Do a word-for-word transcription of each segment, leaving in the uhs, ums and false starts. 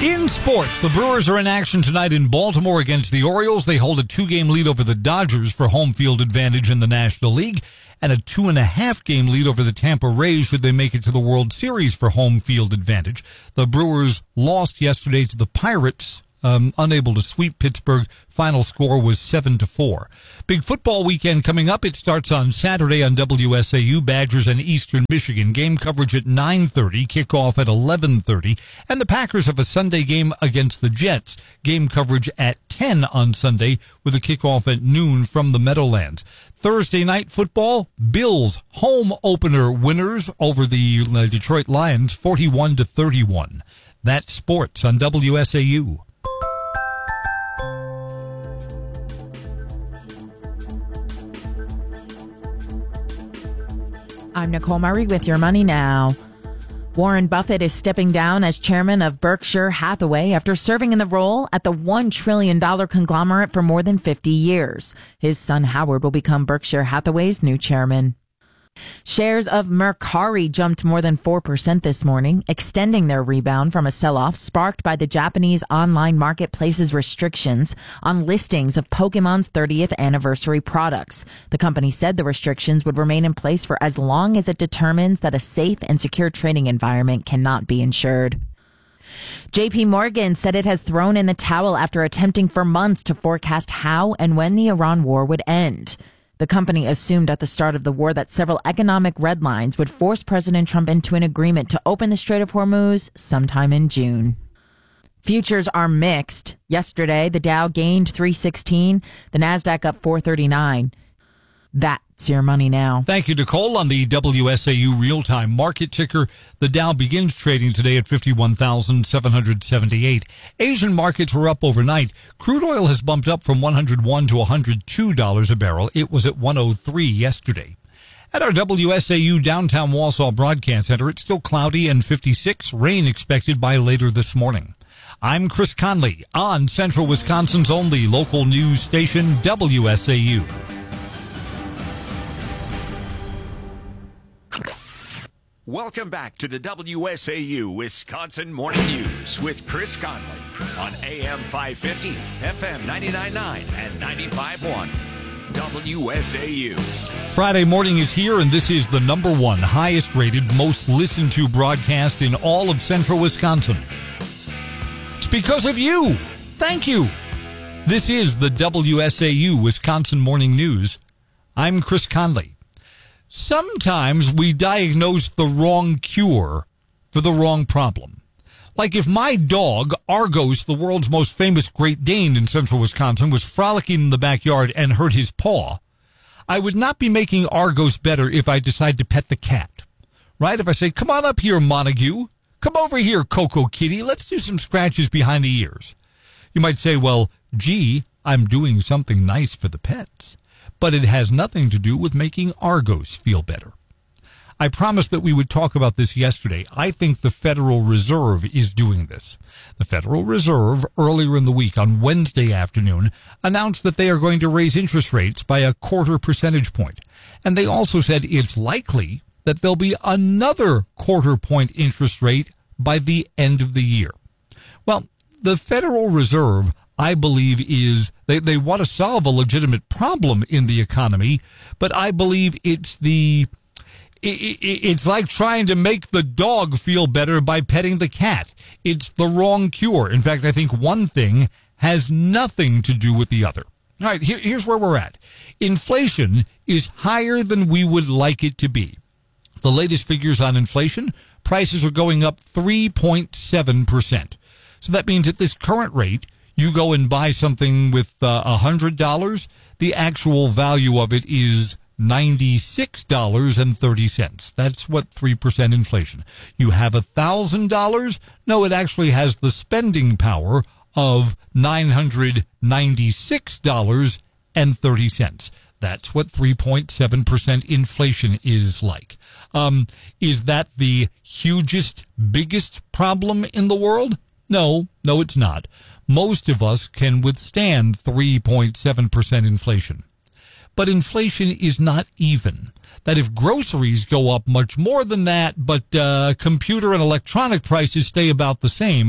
In sports, the Brewers are in action tonight in Baltimore against the Orioles. They hold a two-game lead over the Dodgers for home field advantage in the National League, and a two-and-a-half-game lead over the Tampa Rays should they make it to the World Series for home field advantage. The Brewers lost yesterday to the Pirates, um, unable to sweep Pittsburgh. Final score was seven to four. Big football weekend coming up. It starts on Saturday on W S A U, Badgers and Eastern Michigan. Game coverage at nine thirty, kickoff at eleven thirty. And the Packers have a Sunday game against the Jets. Game coverage at ten on Sunday with a kickoff at noon from the Meadowlands. Thursday night football, Bills home opener winners over the uh, Detroit Lions, forty-one to thirty-one. That's sports on W S A U. I'm Nicole Murray with Your Money Now. Warren Buffett is stepping down as chairman of Berkshire Hathaway after serving in the role at the one trillion dollars conglomerate for more than fifty years. His son Howard will become Berkshire Hathaway's new chairman. Shares of Mercari jumped more than four percent this morning, extending their rebound from a sell-off sparked by the Japanese online marketplace's restrictions on listings of Pokemon's thirtieth anniversary products. The company said the restrictions would remain in place for as long as it determines that a safe and secure trading environment cannot be ensured. J P Morgan said it has thrown in the towel after attempting for months to forecast how and when the Iran war would end. The company assumed at the start of the war that several economic red lines would force President Trump into an agreement to open the Strait of Hormuz sometime in June. Futures are mixed. Yesterday, the Dow gained three sixteen, the Nasdaq up four thirty-nine. That's Your Money Now. Thank you, Nicole. On the W S A U real-time market ticker, the Dow begins trading today at fifty-one thousand seven hundred seventy-eight. Asian markets were up overnight. Crude oil has bumped up from one hundred one to one hundred two dollars a barrel. It was at one oh three yesterday. At our W S A U downtown Wausau broadcast center, it's still cloudy and fifty-six. Rain expected by later this morning. I'm Chris Conley on Central Wisconsin's only local news station, W S A U. Welcome back to the W S A U Wisconsin Morning News with Chris Conley on A M five fifty, F M ninety-nine point nine, and ninety-five point one. W S A U. Friday morning is here, and this is the number one highest rated, most listened to broadcast in all of central Wisconsin. It's because of you. Thank you. This is the W S A U Wisconsin Morning News. I'm Chris Conley. Sometimes we diagnose the wrong cure for the wrong problem. Like if my dog, Argos, the world's most famous Great Dane in central Wisconsin, was frolicking in the backyard and hurt his paw, I would not be making Argos better if I decide to pet the cat. Right? If I say, come on up here, Montague. Come over here, Coco Kitty. Let's do some scratches behind the ears. You might say, well, gee, I'm doing something nice for the pets. But it has nothing to do with making Argos feel better. I promised that we would talk about this yesterday. I think the Federal Reserve is doing this. The Federal Reserve, earlier in the week on Wednesday afternoon, announced that they are going to raise interest rates by a quarter percentage point. And they also said it's likely that there'll be another quarter point interest rate by the end of the year. Well, the Federal Reserve, I believe, is they, they want to solve a legitimate problem in the economy, but I believe it's the it, it, it's like trying to make the dog feel better by petting the cat. It's the wrong cure. In fact, I think one thing has nothing to do with the other. All right, here, here's where we're at. Inflation is higher than we would like it to be. The latest figures on inflation, prices are going up three point seven percent. So that means at this current rate, you go and buy something with uh, one hundred dollars, the actual value of it is ninety-six dollars and thirty cents. That's what three percent inflation. You have one thousand dollars? No, it actually has the spending power of nine hundred ninety-six dollars and thirty cents. That's what three point seven percent inflation is like. Um, is that the hugest, biggest problem in the world? No, no, it's not. Most of us can withstand three point seven percent inflation. But inflation is not even. That if groceries go up much more than that, but uh, computer and electronic prices stay about the same,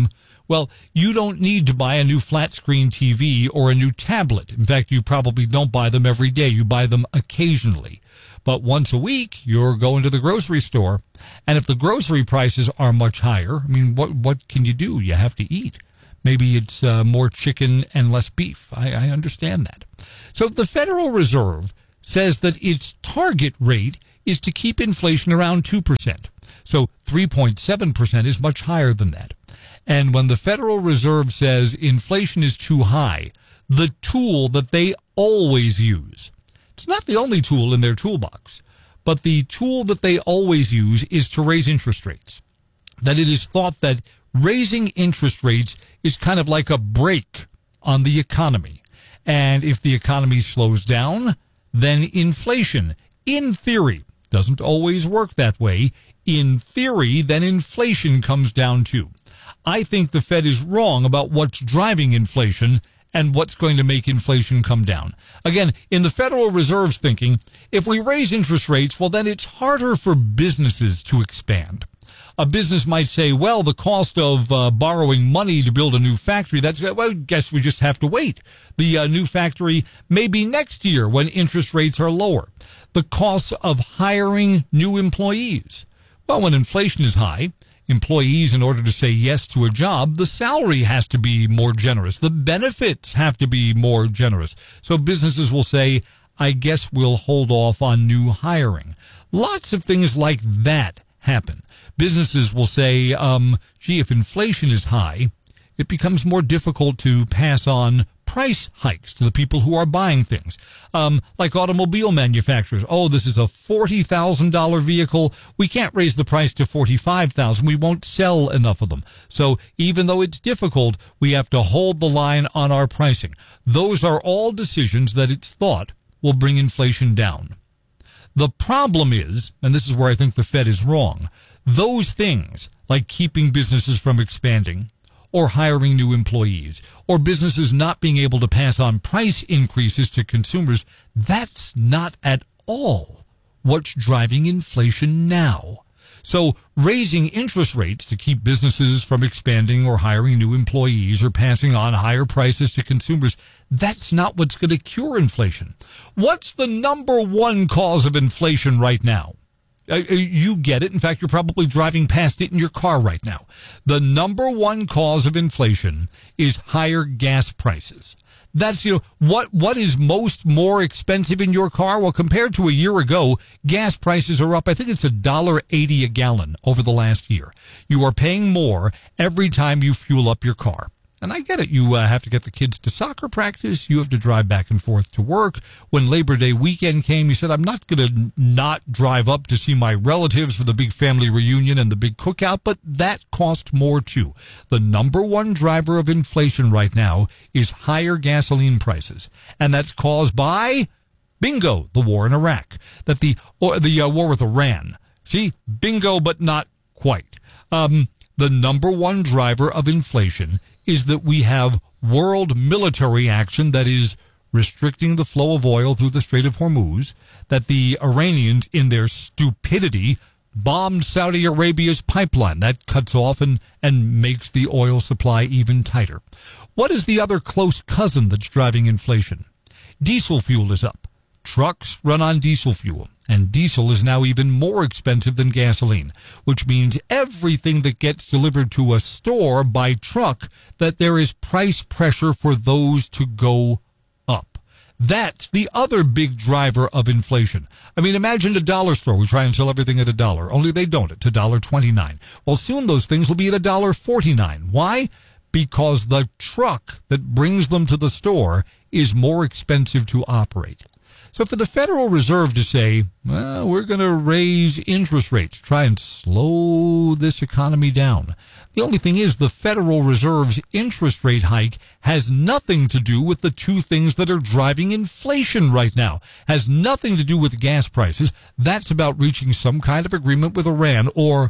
Well, you don't need to buy a new flat screen T V or a new tablet. In fact, you probably don't buy them every day. You buy them occasionally. But once a week, you're going to the grocery store. And if the grocery prices are much higher, I mean, what, what can you do? You have to eat. Maybe it's uh, more chicken and less beef. I, I understand that. So the Federal Reserve says that its target rate is to keep inflation around two percent. So three point seven percent is much higher than that. And when the Federal Reserve says inflation is too high, the tool that they always use, it's not the only tool in their toolbox, but the tool that they always use is to raise interest rates. That it is thought that raising interest rates is kind of like a brake on the economy. And if the economy slows down, then inflation, in theory, doesn't always work that way. In theory, then inflation comes down too. I think the Fed is wrong about what's driving inflation and what's going to make inflation come down. Again, in the Federal Reserve's thinking, if we raise interest rates, well, then it's harder for businesses to expand. A business might say, well, the cost of uh, borrowing money to build a new factory, that's, well, I guess we just have to wait. The uh, new factory may be next year when interest rates are lower. The costs of hiring new employees. Well, when inflation is high, employees, in order to say yes to a job, the salary has to be more generous. The benefits have to be more generous. So businesses will say, I guess we'll hold off on new hiring. Lots of things like that happen. Businesses will say, um, gee, if inflation is high, it becomes more difficult to pass on price hikes to the people who are buying things. Um, like automobile manufacturers. Oh, this is a forty thousand dollars vehicle. We can't raise the price to forty-five thousand dollars. We won't sell enough of them. So even though it's difficult, we have to hold the line on our pricing. Those are all decisions that it's thought will bring inflation down. The problem is, and this is where I think the Fed is wrong, those things like keeping businesses from expanding or hiring new employees or businesses not being able to pass on price increases to consumers, that's not at all what's driving inflation now. So raising interest rates to keep businesses from expanding or hiring new employees or passing on higher prices to consumers, that's not what's going to cure inflation. What's the number one cause of inflation right now? Uh, you get it. In fact, you're probably driving past it in your car right now. The number one cause of inflation is higher gas prices. That's, you know, what, what is most more expensive in your car? Well, compared to a year ago, gas prices are up. I think it's a dollar eighty a gallon over the last year. You are paying more every time you fuel up your car. And I get it. You uh, have to get the kids to soccer practice. You have to drive back and forth to work. When Labor Day weekend came, you said, I'm not going to not drive up to see my relatives for the big family reunion and the big cookout, but that cost more too. The number one driver of inflation right now is higher gasoline prices. And that's caused by, bingo, the war in Iraq. That the, or the uh, war with Iran. See, bingo, but not quite. Um, the number one driver of inflation is that we have world military action that is restricting the flow of oil through the Strait of Hormuz, that the Iranians, in their stupidity, bombed Saudi Arabia's pipeline. That cuts off and, and makes the oil supply even tighter. What is the other close cousin that's driving inflation? Diesel fuel is up. Trucks run on diesel fuel, and diesel is now even more expensive than gasoline, which means everything that gets delivered to a store by truck, that there is price pressure for those to go up. That's the other big driver of inflation. I mean, imagine a dollar store. We try and sell everything at a dollar, only they don't. It's a dollar twenty-nine. Well, soon those things will be at a dollar forty-nine. Why? Because the truck that brings them to the store is more expensive to operate. So for the Federal Reserve to say, well, we're going to raise interest rates, try and slow this economy down. The only thing is the Federal Reserve's interest rate hike has nothing to do with the two things that are driving inflation right now. Has nothing to do with gas prices. That's about reaching some kind of agreement with Iran or,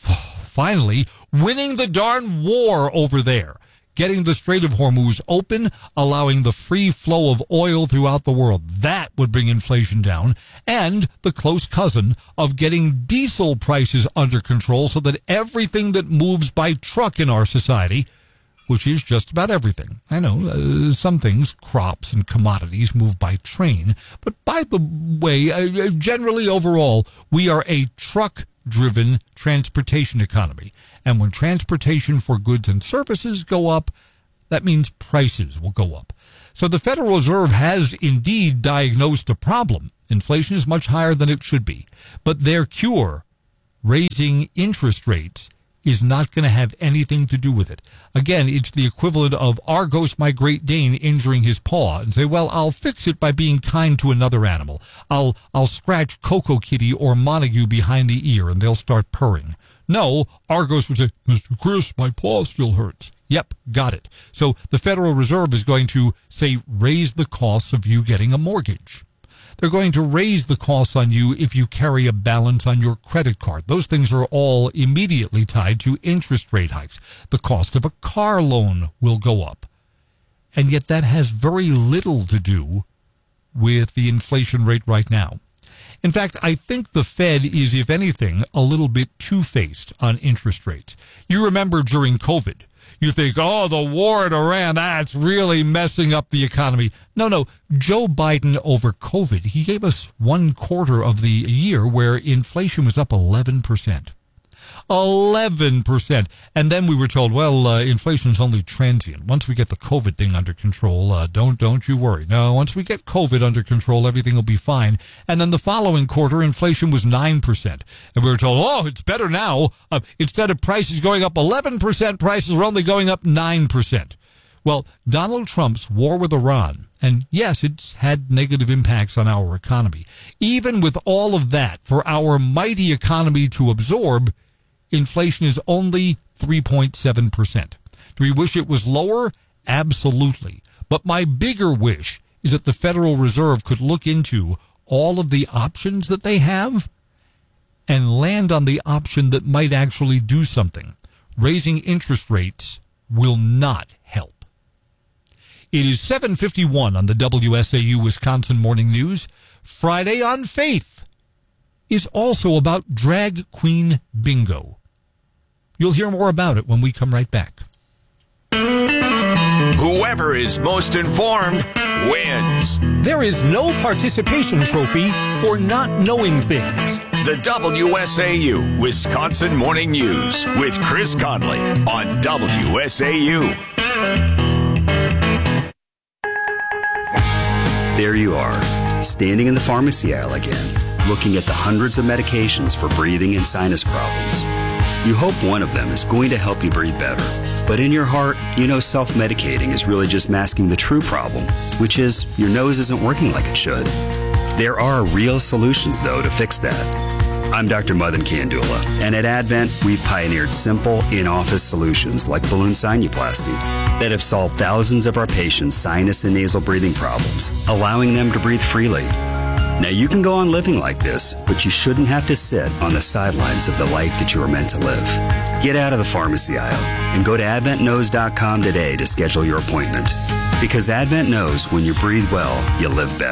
finally, winning the darn war over there. Getting the Strait of Hormuz open, allowing the free flow of oil throughout the world. That would bring inflation down. And the close cousin of getting diesel prices under control so that everything that moves by truck in our society which is just about everything. I know uh, some things, crops and commodities, move by train. But by the way, uh, generally overall, we are a truck-driven transportation economy. And when transportation for goods and services go up, that means prices will go up. So the Federal Reserve has indeed diagnosed a problem. Inflation is much higher than it should be. But their cure, raising interest rates, is not going to have anything to do with it. Again, it's the equivalent of Argos, my Great Dane, injuring his paw and say, well, I'll fix it by being kind to another animal. I'll I'll scratch Coco Kitty or Montague behind the ear and they'll start purring. No, Argos would say, Mister Chris, my paw still hurts. Yep, got it. So the Federal Reserve is going to, say, raise the costs of you getting a mortgage. They're going to raise the costs on you if you carry a balance on your credit card. Those things are all immediately tied to interest rate hikes. The cost of a car loan will go up. And yet that has very little to do with the inflation rate right now. In fact, I think the Fed is, if anything, a little bit two-faced on interest rates. You remember during COVID, you think, oh, the war in Iran, that's really messing up the economy. No, no. Joe Biden over COVID, he gave us one quarter of the year where inflation was up eleven percent. eleven percent. And then we were told, well, uh, inflation is only transient. Once we get the COVID thing under control, uh, don't don't you worry. No, once we get COVID under control, everything will be fine. And then the following quarter, inflation was nine percent. And we were told, oh, it's better now. Uh, instead of prices going up eleven percent, prices are only going up nine percent. Well, Donald Trump's war with Iran, and yes, it's had negative impacts on our economy. Even with all of that, for our mighty economy to absorb, inflation is only three point seven percent. Do we wish it was lower? Absolutely. But my bigger wish is that the Federal Reserve could look into all of the options that they have and land on the option that might actually do something. Raising interest rates will not help. It is seven fifty-one on the W S A U Wisconsin Morning News. Friday on Faith is also about drag queen bingo. You'll hear more about it when we come right back. Whoever is most informed wins. There is no participation trophy for not knowing things. The W S A U Wisconsin Morning News with Chris Conley on W S A U. There you are, standing in the pharmacy aisle again, looking at the hundreds of medications for breathing and sinus problems. You hope one of them is going to help you breathe better. But in your heart, you know self-medicating is really just masking the true problem, which is your nose isn't working like it should. There are real solutions, though, to fix that. I'm Doctor Madan Kandula, and at Advent, we've pioneered simple, in-office solutions like balloon sinuplasty that have solved thousands of our patients' sinus and nasal breathing problems, allowing them to breathe freely. Now, you can go on living like this, but you shouldn't have to sit on the sidelines of the life that you were meant to live. Get out of the pharmacy aisle and go to advent knows dot com today to schedule your appointment. Because Advent knows when you breathe well, you live better.